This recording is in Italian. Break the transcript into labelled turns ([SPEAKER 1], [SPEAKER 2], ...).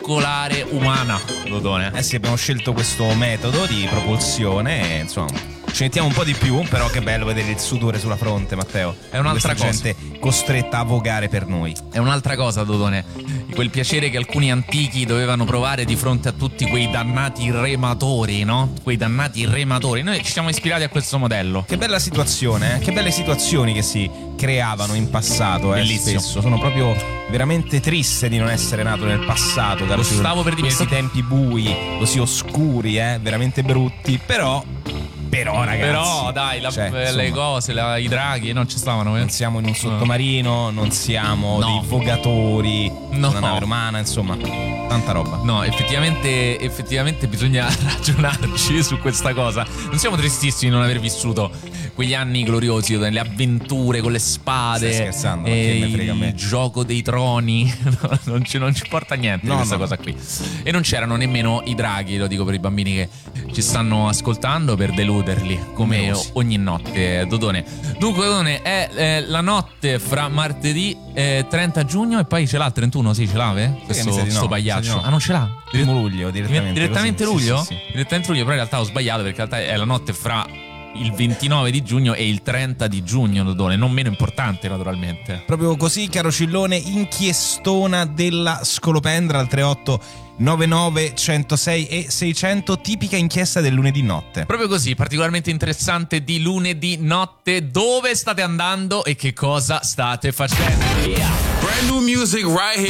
[SPEAKER 1] circolare umana, Dodone.
[SPEAKER 2] Eh sì, abbiamo scelto questo metodo di propulsione e, insomma, ci mettiamo un po' di più, però che bello vedere il sudore sulla fronte, Matteo.
[SPEAKER 1] È un'altra cosa.
[SPEAKER 2] Gente costretta a vogare per noi.
[SPEAKER 1] È un'altra cosa, Dodone. Quel piacere che alcuni antichi dovevano provare di fronte a tutti quei dannati rematori, no? Quei dannati rematori. Noi ci siamo ispirati a questo modello.
[SPEAKER 2] Che bella situazione, che belle situazioni che si creavano in passato,
[SPEAKER 1] Bellissimo.
[SPEAKER 2] spesso. Sono proprio veramente triste di non essere nato nel passato, caro.
[SPEAKER 1] Lo stavo per dire.
[SPEAKER 2] Questi tempi bui, così oscuri, veramente brutti, però ragazzi,
[SPEAKER 1] Però dai, le cose, i draghi non ci stavano.
[SPEAKER 2] Non siamo in un sottomarino, non siamo dei vogatori, una nave romana, insomma, tanta roba.
[SPEAKER 1] No, effettivamente bisogna ragionarci su questa cosa. Non siamo tristissimi di non aver vissuto quegli anni gloriosi, le avventure con le spade.
[SPEAKER 2] Stai scherzando? Ma che me frega a me?
[SPEAKER 1] Il gioco dei troni. non ci porta a niente questa cosa qui. E non c'erano nemmeno i draghi, lo dico per i bambini che ci stanno ascoltando, per deluderli come ogni notte, Dodone. Dunque, Dodone, è la notte fra martedì 30 giugno e poi ce l'ha il 31, sì, ce l'ha, questo pagliaccio.
[SPEAKER 2] No.
[SPEAKER 1] Ah, non ce l'ha?
[SPEAKER 2] Primo luglio,
[SPEAKER 1] Direttamente
[SPEAKER 2] così.
[SPEAKER 1] luglio?
[SPEAKER 2] Sì.
[SPEAKER 1] Direttamente luglio, però in realtà ho sbagliato, perché in realtà è la notte fra il 29 di giugno e il 30 di giugno, Dodone, non meno importante naturalmente.
[SPEAKER 2] Proprio così, caro Cillone, inchiestona della scolopendra al 38 99 106 e 600, tipica inchiesta del lunedì notte.
[SPEAKER 1] Proprio così, particolarmente interessante di lunedì notte. Dove state andando e che cosa state facendo?
[SPEAKER 3] Brand new music right here.